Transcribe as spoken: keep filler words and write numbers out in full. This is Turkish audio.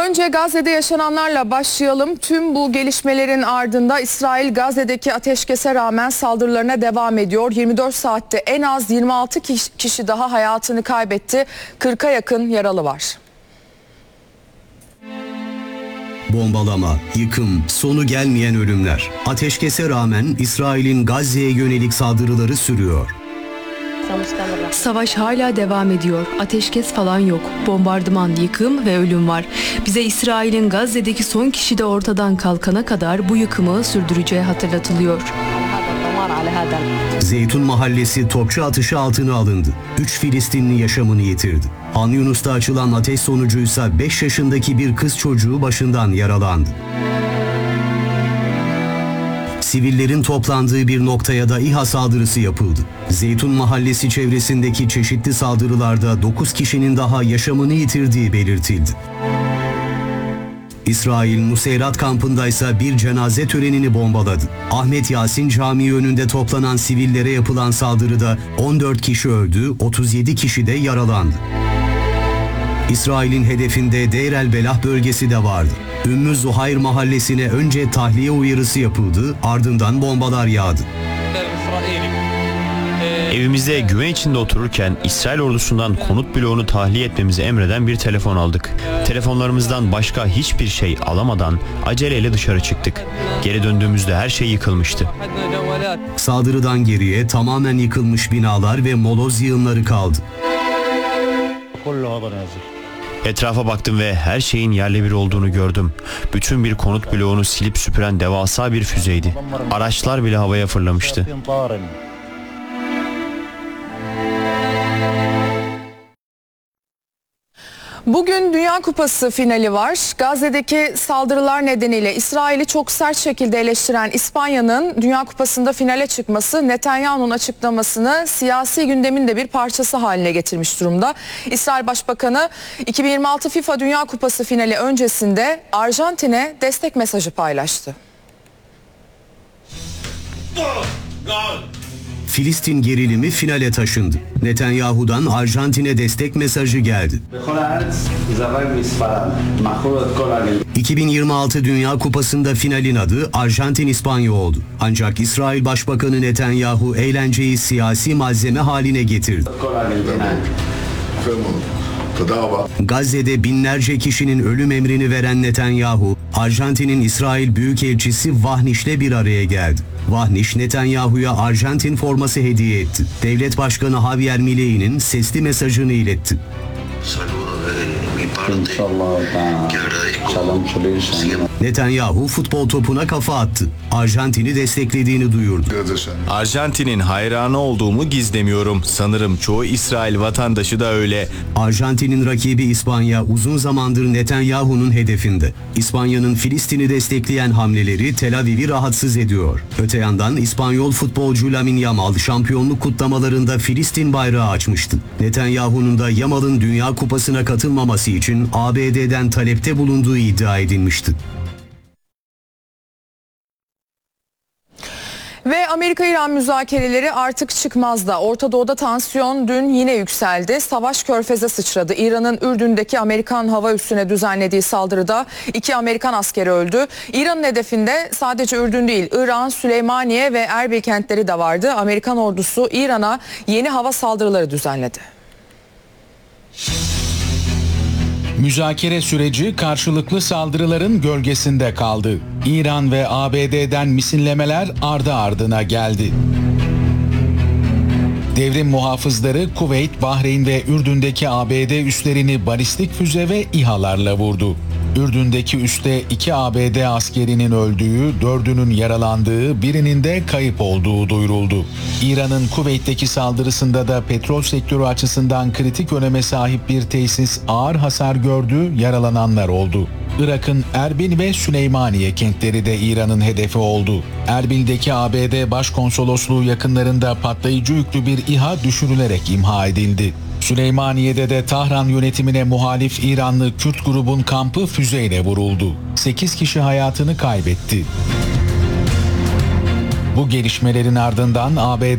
Önce Gazze'de yaşananlarla başlayalım. Tüm bu gelişmelerin ardında İsrail Gazze'deki ateşkese rağmen saldırılarına devam ediyor. yirmi dört saatte en az yirmi altı kişi daha hayatını kaybetti. kırka yakın yaralı var. Bombalama, yıkım, sonu gelmeyen ölümler. Ateşkese rağmen İsrail'in Gazze'ye yönelik saldırıları sürüyor. Savaş hala devam ediyor. Ateşkes falan yok. Bombardıman, yıkım ve ölüm var. Bize İsrail'in Gazze'deki son kişi de ortadan kalkana kadar bu yıkımı sürdüreceği hatırlatılıyor. Zeytun Mahallesi topçu atışı altına alındı. üç Filistinli yaşamını yitirdi. Han Yunus'ta açılan ateş sonucuysa beş yaşındaki bir kız çocuğu başından yaralandı. Sivillerin toplandığı bir noktaya da İHA saldırısı yapıldı. Zeytun Mahallesi çevresindeki çeşitli saldırılarda dokuz kişinin daha yaşamını yitirdiği belirtildi. İsrail Nuseyrat kampındaysa bir cenaze törenini bombaladı. Ahmet Yasin Camii önünde toplanan sivillere yapılan saldırıda on dört kişi öldü, otuz yedi kişi de yaralandı. İsrail'in hedefinde Deir el-Belah bölgesi de vardı. Ümmü Zuhayr mahallesine önce tahliye uyarısı yapıldı, ardından bombalar yağdı. Evimizde güven içinde otururken İsrail ordusundan konut bloğunu tahliye etmemizi emreden bir telefon aldık. Telefonlarımızdan başka hiçbir şey alamadan aceleyle dışarı çıktık. Geri döndüğümüzde her şey yıkılmıştı. Saldırıdan geriye tamamen yıkılmış binalar ve moloz yığınları kaldı. Etrafa baktım ve her şeyin yerle bir olduğunu gördüm. Bütün bir konut bloğunu silip süpüren devasa bir füzeydi. Araçlar bile havaya fırlamıştı. Bugün Dünya Kupası finali var. Gazze'deki saldırılar nedeniyle İsrail'i çok sert şekilde eleştiren İspanya'nın Dünya Kupası'nda finale çıkması Netanyahu'nun açıklamasını siyasi gündemin de bir parçası haline getirmiş durumda. İsrail Başbakanı iki bin yirmi altı FIFA Dünya Kupası finali öncesinde Arjantin'e destek mesajı paylaştı. Filistin gerilimi finale taşındı. Netanyahu'dan Arjantin'e destek mesajı geldi. iki bin yirmi altı Dünya Kupası'nda finalin adı Arjantin-İspanya oldu. Ancak İsrail Başbakanı Netanyahu eğlenceyi siyasi malzeme haline getirdi. Gazze'de binlerce kişinin ölüm emrini veren Netanyahu, Arjantin'in İsrail Büyükelçisi Vahniş'le bir araya geldi. Vahniş, Netanyahu'ya Arjantin forması hediye etti. Devlet Başkanı Javier Milei'nin sesli mesajını iletti. Netanyahu futbol topuna kafa attı. Arjantin'i desteklediğini duyurdu. Arjantin'in hayranı olduğumu gizlemiyorum. Sanırım çoğu İsrail vatandaşı da öyle. Arjantin'in rakibi İspanya uzun zamandır Netanyahu'nun hedefinde. İspanya'nın Filistin'i destekleyen hamleleri Tel Aviv'i rahatsız ediyor. Öte yandan İspanyol futbolcu Lamine Yamal şampiyonluk kutlamalarında Filistin bayrağı açmıştı. Netanyahu'nun da Yamal'ın Dünya Kupası'na katılmaması için A B D'den talepte bulunduğu iddia edilmişti. Ve Amerika-İran müzakereleri artık çıkmazda. Orta Doğu'da tansiyon dün yine yükseldi. Savaş körfeze sıçradı. İran'ın Ürdün'deki Amerikan hava üssüne düzenlediği saldırıda iki Amerikan askeri öldü. İran'ın hedefinde sadece Ürdün değil, İran, Süleymaniye ve Erbil kentleri de vardı. Amerikan ordusu İran'a yeni hava saldırıları düzenledi. Müzakere süreci karşılıklı saldırıların gölgesinde kaldı. İran ve A B D'den misinlemeler ardı ardına geldi. Devrim muhafızları Kuveyt, Bahreyn ve Ürdün'deki A B D üslerini balistik füze ve İHA'larla vurdu. Ürdün'deki üste iki A B D askerinin öldüğü, dördünün yaralandığı, birinin de kayıp olduğu duyuruldu. İran'ın Kuveyt'teki saldırısında da petrol sektörü açısından kritik öneme sahip bir tesis ağır hasar gördü, yaralananlar oldu. Irak'ın Erbil ve Süleymaniye kentleri de İran'ın hedefi oldu. Erbil'deki A B D Başkonsolosluğu yakınlarında patlayıcı yüklü bir İHA düşürülerek imha edildi. Süleymaniye'de de Tahran yönetimine muhalif İranlı Kürt grubun kampı füzeyle vuruldu. sekiz kişi hayatını kaybetti. Bu gelişmelerin ardından A B D